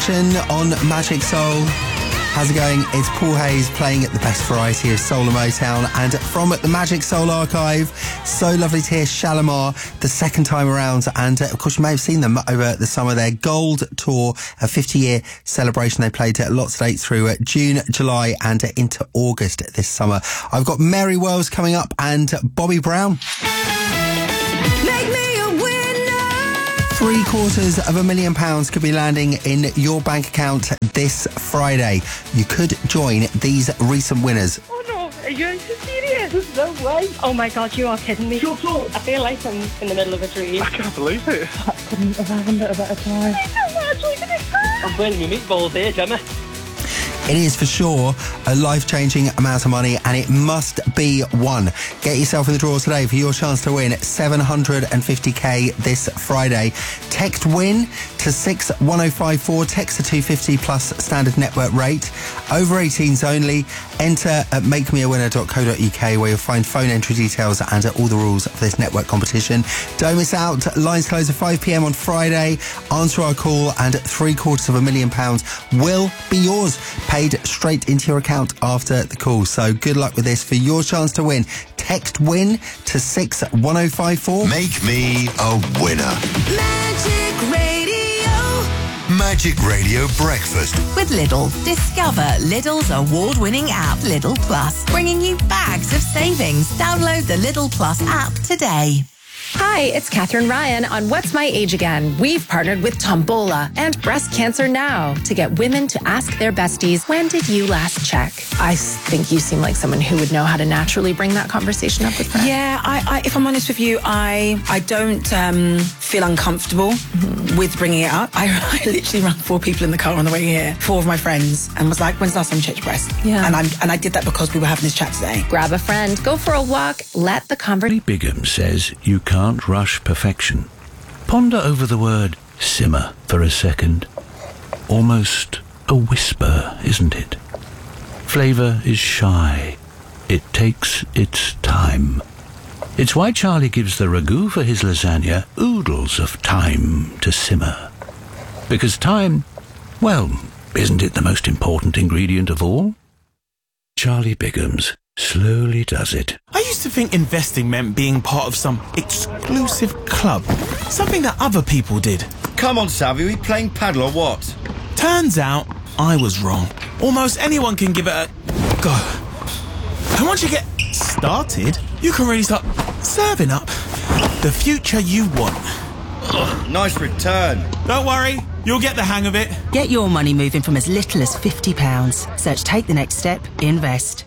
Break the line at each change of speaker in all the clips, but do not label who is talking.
selection on Magic Soul. How's it going? It's Paul Hayes playing at the best variety of soul and Motown. And from the Magic Soul Archive, so lovely to hear Shalimar the second time around. And of course, you may have seen them over the summer. Their Gold Tour, a 50-year celebration. They played lots of dates through June, July and into August this summer. I've got Mary Wells coming up and Bobby Brown. £750,000 could be landing in your bank account this Friday. You could join these recent winners.
Oh no, are you serious? There's no way. Oh my God, you are kidding me. Shut up. I feel like I'm in the middle of a dream.
I can't believe it.
I couldn't have happened at a better time. I'm burning my meatballs here, Gemma.
It is for sure a life-changing amount of money and it must be won. Get yourself in the draw today for your chance to win $750,000 this Friday. Text WIN to 61054. Text to 250 plus standard network rate. Over 18s only. Enter at makemeawinner.co.uk where you'll find phone entry details and all the rules for this network competition. Don't miss out. Lines close at 5 p.m. on Friday. Answer our call and £750,000 will be yours. Paid straight into your account after the call. So good luck with this. For your chance to win, text WIN to 61054.
Make me a winner. Magic Radio Breakfast
with Lidl. Discover Lidl's award-winning app, Lidl Plus, bringing you bags of savings. Download the Lidl Plus app today.
Hi, it's Catherine Ryan on What's My Age Again. We've partnered with Tombola and Breast Cancer Now to get women to ask their besties, when did you last check? I think you seem like someone who would know how to naturally bring that conversation up with friends.
Yeah, I if I'm honest with you, I don't feel uncomfortable with bringing it up. I literally rang 4 people in the car on the way here, 4 of my friends, and was like, when's the last time you checked your breast?
Yeah.
And I did that because we were having this chat today.
Grab a friend, go for a walk, let the conversation...
Bigham says you can't rush perfection. Ponder over the word simmer for a second. Almost a whisper, isn't it? Flavour is shy. It takes its time. It's why Charlie gives the ragu for his lasagna oodles of time to simmer. Because time, well, isn't it the most important ingredient of all? Charlie Bigham's slowly does it.
I used to think investing meant being part of some exclusive club. Something that other people did.
Come on, Savvy, are we playing paddle or what?
Turns out, I was wrong. Almost anyone can give it a go. And once you get started, you can really start serving up the future you want.
Ugh, nice return.
Don't worry, you'll get the hang of it.
Get your money moving from as little as £50. Search Take the Next Step, Invest.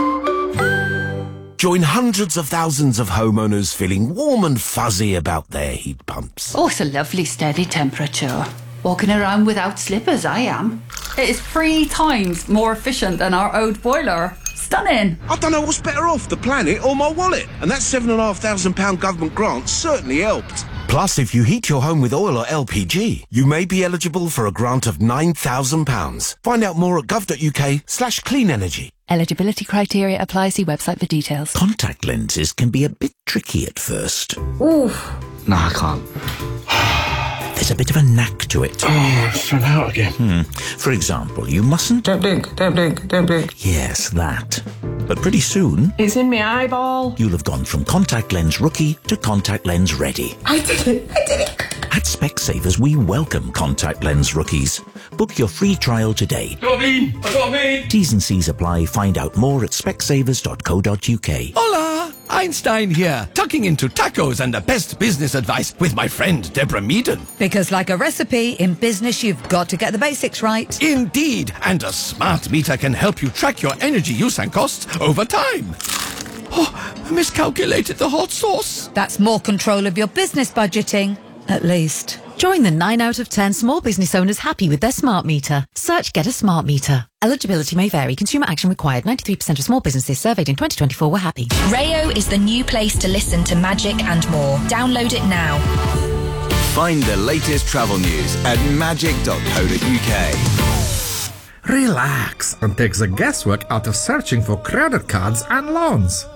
Join hundreds of thousands of homeowners feeling warm and fuzzy about their heat pumps.
Oh, it's a lovely steady temperature. Walking around without slippers, I am. It is 3 times more efficient than our old boiler. Stunning.
I don't know what's better off, the planet or my wallet. And that £7,500 government grant certainly helped.
Plus, if you heat your home with oil or LPG, you may be eligible for a grant of £9,000. Find out more at gov.uk/clean energy.
Eligibility criteria apply. See website for details.
Contact lenses can be a bit tricky at first.
Oof.
No, I can't. There's a bit of a knack to it.
Oh, it's run out again.
For example, you mustn't...
Don't blink.
Yes, that. But pretty soon...
It's in my eyeball.
You'll have gone from contact lens rookie to contact lens ready.
I did it.
At Specsavers, we welcome contact lens rookies. Book your free trial today.
I got me.
T's and C's apply. Find out more at specsavers.co.uk.
Hola! Einstein here, tucking into tacos and the best business advice with my friend Deborah Meaden.
Because like a recipe, in business you've got to get the basics right.
Indeed, and a smart meter can help you track your energy use and costs over time. Oh, I miscalculated the hot sauce.
That's more control of your business budgeting, at least.
Join the 9 out of 10 small business owners happy with their smart meter. Search Get a Smart Meter. Eligibility may vary. Consumer action required. 93% of small businesses surveyed in 2024 were happy.
Rayo is the new place to listen to Magic and more. Download it now.
Find the latest travel news at magic.co.uk.
Relax and take the guesswork out of searching for credit cards and loans.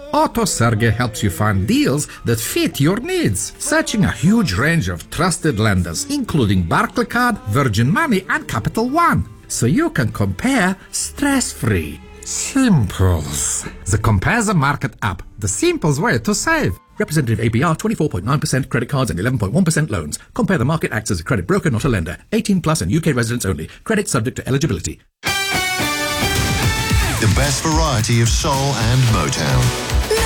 AutoSerge helps you find deals that fit your needs, searching a huge range of trusted lenders, including Barclaycard, Virgin Money, and Capital One, so you can compare stress-free. Simples. The Compare the Market app, the simplest way to save. Representative APR 24.9% credit cards and 11.1% loans. Compare the Market acts as a credit broker, not a lender. 18 plus and UK residents only. Credit subject to eligibility.
The best variety of soul and Motown.